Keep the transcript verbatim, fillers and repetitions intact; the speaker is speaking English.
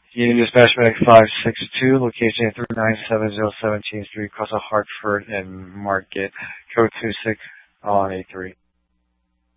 Union Dispatch Medic five six two, location three nine seven zero seventeenth Street, across Hartford and Market, code two six on A three.